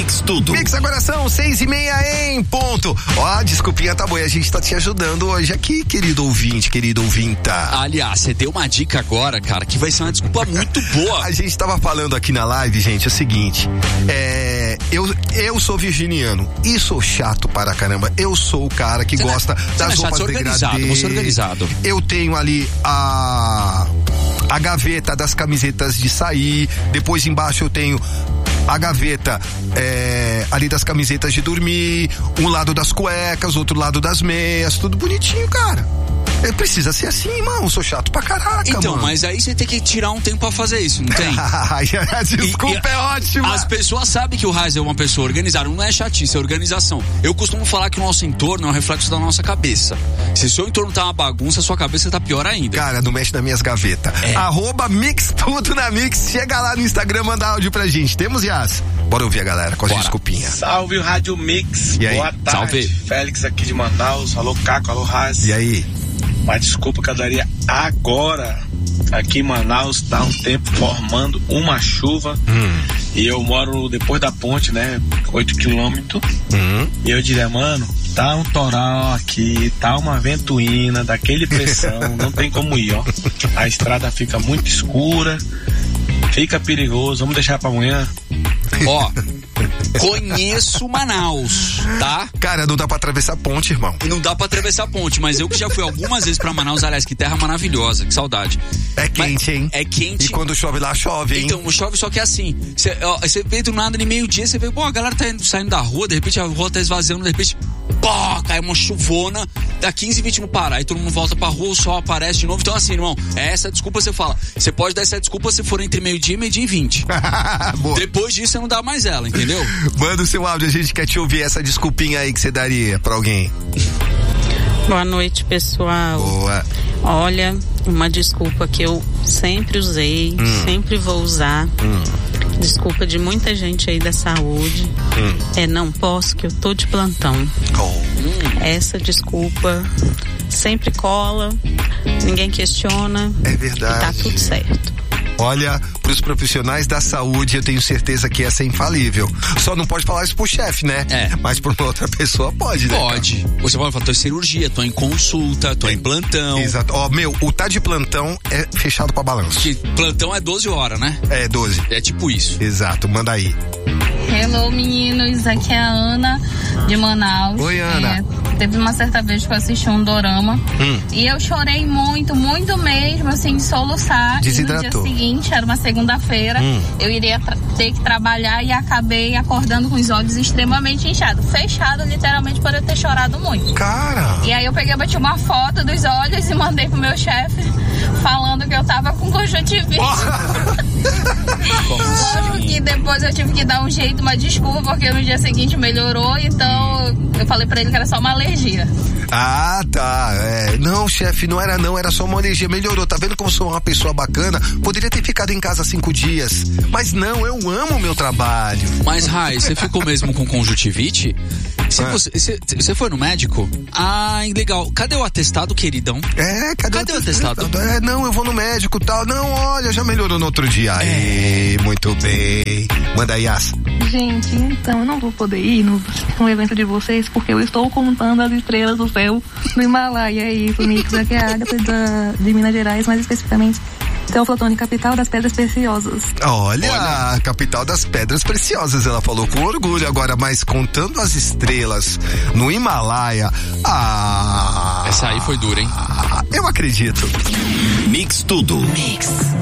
Mix Tudo. Mix, agora são 6:30 em ponto. Ó, desculpinha, tá bom, a gente tá te ajudando hoje aqui, querido ouvinte, querido ouvinta. Aliás, você deu uma dica agora, cara, que vai ser uma desculpa muito boa. A gente tava falando aqui na live, gente, é o seguinte, eu sou virginiano e sou chato para caramba. Eu sou o cara que gosta das roupas degradê. Você é organizado. Eu tenho ali a gaveta das camisetas de sair, depois embaixo eu tenho a gaveta ali das camisetas de dormir, um lado das cuecas, outro lado das meias, tudo bonitinho, cara. Precisa ser assim, irmão, sou chato pra caraca, então, mano. mas aí você tem que tirar um tempo pra fazer isso, não tem? Desculpa, é ótimo. As pessoas sabem que o Raiz é uma pessoa organizada, não é chatice, é organização. Eu costumo falar que o nosso entorno é um reflexo da nossa cabeça. Se o seu entorno tá uma bagunça, a sua cabeça tá pior ainda. Cara, não mexe nas minhas gavetas. @Mix Tudo na Mix. Chega lá no Instagram, manda áudio pra gente. Temos, Yas? Bora ouvir a galera com as desculpinhas. Salve o Rádio Mix. E aí? Boa tarde. Salve. Félix aqui de Manaus. Alô, Caco. Alô, Raiz. E aí? Uma desculpa que eu daria agora. Aqui em Manaus tá um tempo formando uma chuva. E eu moro depois da ponte, né? 8 quilômetros. E eu diria, mano, tá um toral aqui, tá uma ventoína, daquele pressão, não tem como ir, ó. A estrada fica muito escura, fica perigoso, vamos deixar pra amanhã. Ó, conheço Manaus, tá? Cara, não dá pra atravessar a ponte, irmão. Não dá pra atravessar a ponte, mas eu que já fui algumas vezes pra Manaus, aliás, que terra maravilhosa, que saudade. É quente, hein? É quente. E quando chove lá, chove, hein? Então, chove, só que é assim, você vê do nada, de meio-dia, você vê, a galera tá saindo da rua, de repente a rua tá esvaziando, de repente, cai uma chuvona, dá 15, 20 não para, aí todo mundo volta pra rua, o sol aparece de novo. Então assim, irmão, essa desculpa você fala, você pode dar essa desculpa se for entre meio-dia e 20. Depois disso você não dá mais ela, entendeu? Manda o seu áudio, a gente quer te ouvir essa desculpinha aí que você daria pra alguém. Boa noite, pessoal. Boa. Olha, uma desculpa que eu sempre usei, sempre vou usar. Desculpa de muita gente aí da saúde. Não posso, que eu tô de plantão. Essa desculpa sempre cola, ninguém questiona. É verdade. E tá tudo certo. Olha, pros profissionais da saúde, eu tenho certeza que essa é infalível. Só não pode falar isso pro chefe, né? Mas pra uma outra pessoa pode, né? Pode. Cara? Você pode falar, tô em cirurgia, tô em consulta, tô em plantão. Exato. Ó, o tá de plantão é fechado pra balanço. Que plantão é 12 horas, né? É, 12. É tipo isso. Exato, manda aí. Hello, meninos, aqui é a Ana de Manaus. Oi, Ana. Teve uma certa vez que eu assisti um dorama e eu chorei muito, muito mesmo, assim, de soluçar. Desidratou. E no dia seguinte, era uma segunda-feira, eu iria ter que trabalhar e acabei acordando com os olhos extremamente inchados, fechado literalmente por eu ter chorado muito. Cara! E aí eu bati uma foto dos olhos e mandei pro meu chefe falando que eu tava com conjuntivite. Lógico que depois eu tive que dar um jeito, uma desculpa, porque no dia seguinte melhorou, então eu falei pra ele que era só uma alergia. Ah, tá. Não, chefe, não era só uma alergia, melhorou. Tá vendo como sou uma pessoa bacana? Poderia ter ficado em casa 5 dias. Mas não, eu amo o meu trabalho. Mas, Rai, você ficou mesmo com conjuntivite? Você foi no médico? Ah, legal. Cadê o atestado, queridão? Cadê o atestado? Não, eu vou no médico e tal. Não, olha, já melhorou no outro dia. Muito bem. Manda aí, Yas. Gente, então eu não vou poder ir no evento de vocês porque eu estou contando as estrelas do céu no Himalaia. É isso, Mix. Aqui é a Agatha de Minas Gerais, mais especificamente Teoflotone, capital das pedras preciosas. Olha, capital das pedras preciosas, ela falou com orgulho. Agora, mas contando as estrelas no Himalaia, essa aí foi dura, hein? Eu acredito. Mix Tudo. Mix.